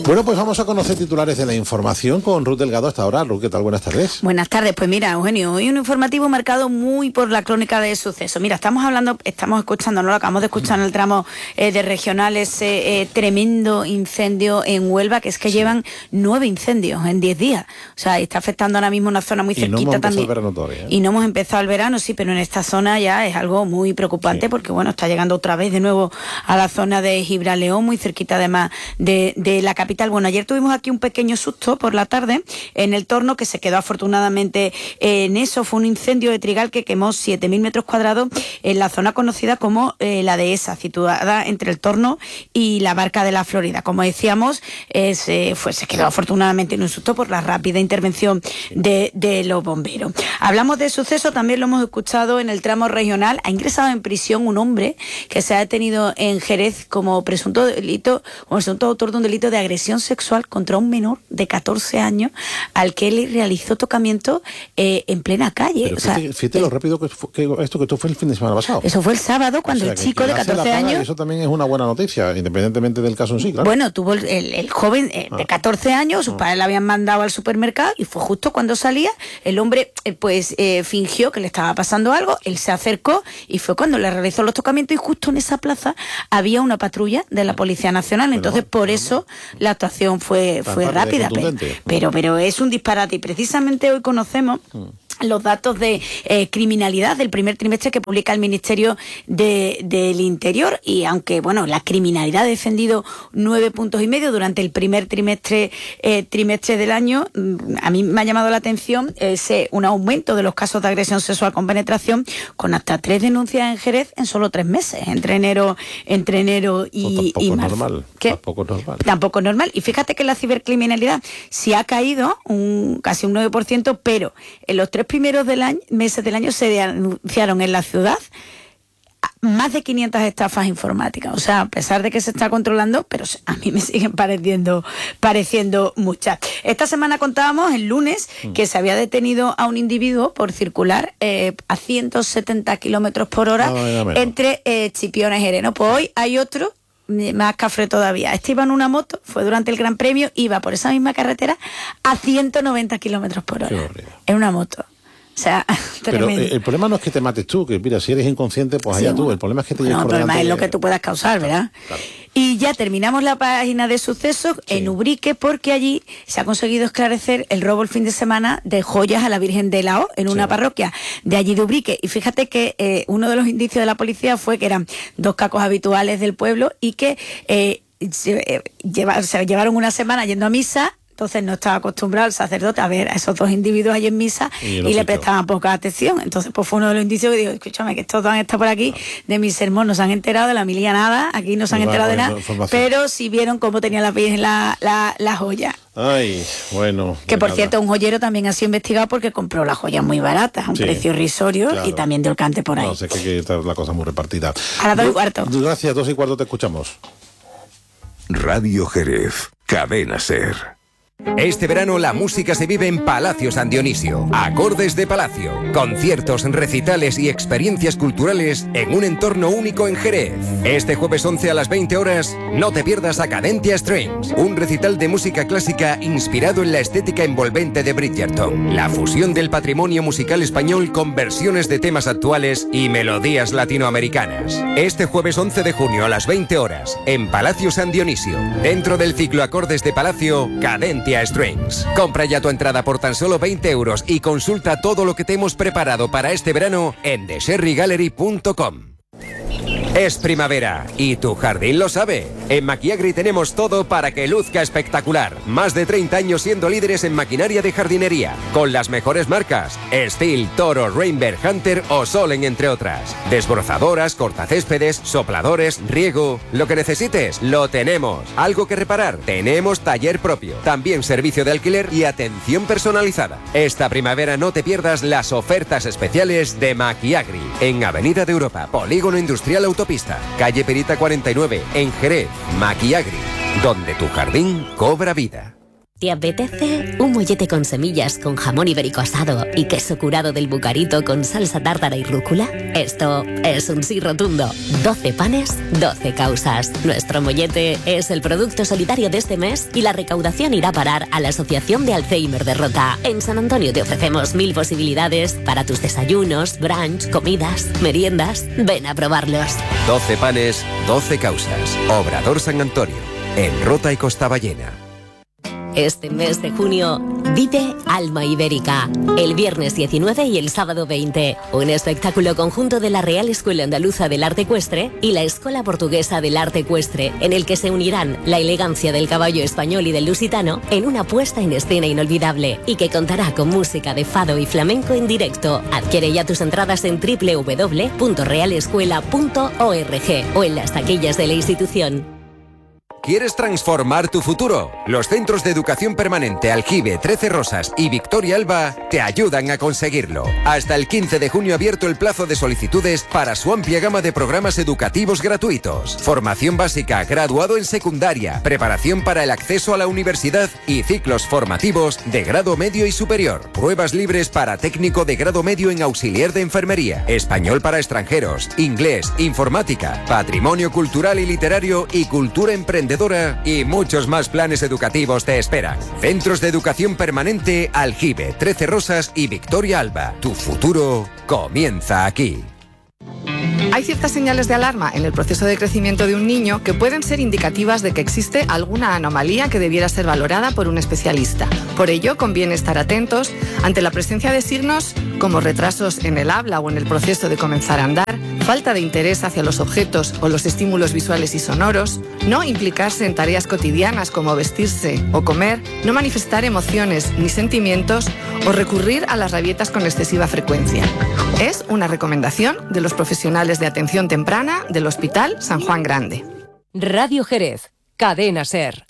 Bueno, pues vamos a conocer titulares de la información con Ruth Delgado hasta ahora. Ruth, ¿qué tal? Buenas tardes. Buenas tardes. Pues mira, Eugenio, hoy un informativo marcado muy por la crónica de sucesos. Mira, estamos escuchando, ¿no? Lo acabamos de escuchar en el tramo de regional, ese tremendo incendio en Huelva, que es que llevan 9 incendios en 10 días. O sea, está afectando ahora mismo una zona muy cerquita también. Y no hemos empezado el verano todavía, ¿eh? Y no hemos empezado el verano, sí, pero en esta zona ya es algo muy preocupante, sí, porque bueno, está llegando otra vez de nuevo a la zona de Gibraleón, muy cerquita además de la capital. Bueno, ayer tuvimos aquí un pequeño susto por la tarde en el Torno, que se quedó afortunadamente en eso. Fue un incendio de trigal que quemó 7.000 metros cuadrados en la zona conocida como la Dehesa, situada entre el Torno y la Barca de la Florida. Como decíamos, se quedó afortunadamente en un susto por la rápida intervención de los bomberos. Hablamos de suceso, también lo hemos escuchado en el tramo regional. Ha ingresado en prisión un hombre que se ha detenido en Jerez como presunto autor de un delito de agresión sexual contra un menor de 14 años al que le realizó tocamiento en plena calle. Pero fíjate lo rápido que esto fue el fin de semana pasado. Eso fue el sábado, cuando el chico de 14 años... Eso también es una buena noticia, independientemente del caso en sí, claro. Bueno, tuvo el joven de 14 años, sus padres le habían mandado al supermercado y fue justo cuando salía, el hombre fingió que le estaba pasando algo, él se acercó y fue cuando le realizó los tocamientos, y justo en esa plaza había una patrulla de la Policía Nacional. Entonces por eso la actuación fue rápida, pero es un disparate, y precisamente hoy conocemos los datos de criminalidad del primer trimestre que publica el Ministerio del Interior, y aunque bueno, la criminalidad ha descendido 9,5 puntos durante el primer trimestre del año, a mí me ha llamado la atención un aumento de los casos de agresión sexual con penetración, con hasta 3 denuncias en Jerez en solo 3 meses, entre enero y marzo. Tampoco es normal. Y fíjate que la cibercriminalidad sí ha caído casi un 9%, pero en los 3 primeros meses del año se denunciaron en la ciudad más de 500 estafas informáticas. O sea, a pesar de que se está controlando, pero a mí me siguen pareciendo muchas. Esta semana contábamos, el lunes, que se había detenido a un individuo por circular a 170 kilómetros por hora entre Chipiona y Jerez. Pues hoy hay otro más cafre todavía. Este iba en una moto, fue durante el Gran Premio, iba por esa misma carretera a 190 kilómetros por hora. En una moto. O sea, pero el problema no es que te mates tú, que mira, si eres inconsciente, pues allá tú. El problema es que te lleves por delante. El problema es lo que tú puedas causar, ¿verdad? Claro. Y ya terminamos la página de sucesos en Ubrique, porque allí se ha conseguido esclarecer el robo el fin de semana de joyas a la Virgen de la O en una parroquia de allí de Ubrique. Y fíjate que uno de los indicios de la policía fue que eran 2 cacos habituales del pueblo y que se llevaron una semana yendo a misa. Entonces no estaba acostumbrado el sacerdote a ver a esos 2 individuos allí en misa y le prestaban poca atención. Entonces pues fue uno de los indicios que digo, escúchame, que estos dos han estado por aquí, de mi sermón no se han enterado, de la homilía nada, aquí no se han enterado de nada, pero sí vieron cómo tenía la Virgen la joya. Ay, bueno. Que por cierto, un joyero también ha sido investigado porque compró las joyas muy baratas, a un precio irrisorio, y también dio el cante por ahí. No sé, que está la cosa muy repartida. A las 2:15. Gracias, 2:15 te escuchamos. Radio Jerez, Cadena SER. Este verano la música se vive en Palacio San Dionisio. Acordes de Palacio. Conciertos, recitales y experiencias culturales en un entorno único en Jerez. Este jueves 11 a las 20 horas, no te pierdas a Cadentia Strings, un recital de música clásica inspirado en la estética envolvente de Bridgerton. La fusión del patrimonio musical español con versiones de temas actuales y melodías latinoamericanas. Este jueves 11 de junio a las 20 horas, en Palacio San Dionisio, dentro del ciclo Acordes de Palacio, Cadentia Strings. Compra ya tu entrada por tan solo 20 euros y consulta todo lo que te hemos preparado para este verano en TheSherryGallery.com. Es primavera y tu jardín lo sabe. En Maquiagri tenemos todo para que luzca espectacular. Más de 30 años siendo líderes en maquinaria de jardinería, con las mejores marcas: Stihl, Toro, Rainberg, Hunter o Solen, entre otras. Desbrozadoras, cortacéspedes, sopladores, riego. Lo que necesites, lo tenemos. ¿Algo que reparar? Tenemos taller propio. También servicio de alquiler y atención personalizada. Esta primavera no te pierdas las ofertas especiales de Maquiagri. En Avenida de Europa, Polígono Industrial Autopista, calle Perita 49, en Jerez. Maquiagri, donde tu jardín cobra vida. ¿Te apetece un mollete con semillas con jamón ibérico asado y queso curado del Bucarito con salsa tártara y rúcula? Esto es un sí rotundo. 12 panes, 12 causas. Nuestro mollete es el producto solidario de este mes y la recaudación irá a parar a la Asociación de Alzheimer de Rota. En San Antonio te ofrecemos 1000 posibilidades para tus desayunos, brunch, comidas, meriendas. Ven a probarlos. 12 panes, 12 causas. Obrador San Antonio, en Rota y Costa Ballena. Este mes de junio, vive Alma Ibérica. El viernes 19 y el sábado 20. Un espectáculo conjunto de la Real Escuela Andaluza del Arte Ecuestre y la Escuela Portuguesa del Arte Ecuestre, en el que se unirán la elegancia del caballo español y del lusitano en una puesta en escena inolvidable y que contará con música de fado y flamenco en directo. Adquiere ya tus entradas en www.realescuela.org o en las taquillas de la institución. ¿Quieres transformar tu futuro? Los centros de educación permanente Aljibe, 13 Rosas y Victoria Alba te ayudan a conseguirlo. Hasta el 15 de junio abierto el plazo de solicitudes para su amplia gama de programas educativos gratuitos. Formación básica, graduado en secundaria, preparación para el acceso a la universidad y ciclos formativos de grado medio y superior. Pruebas libres para técnico de grado medio en auxiliar de enfermería, español para extranjeros, inglés, informática, patrimonio cultural y literario y cultura emprendedora y muchos más planes educativos te esperan. Centros de educación permanente Aljibe, 13 Rosas y Victoria Alba. Tu futuro comienza aquí. Hay ciertas señales de alarma en el proceso de crecimiento de un niño que pueden ser indicativas de que existe alguna anomalía que debiera ser valorada por un especialista. Por ello, conviene estar atentos ante la presencia de signos como retrasos en el habla o en el proceso de comenzar a andar, falta de interés hacia los objetos o los estímulos visuales y sonoros, no implicarse en tareas cotidianas como vestirse o comer, no manifestar emociones ni sentimientos o recurrir a las rabietas con excesiva frecuencia. Es una recomendación de los profesionales de atención temprana del Hospital San Juan Grande. Radio Jerez, Cadena SER.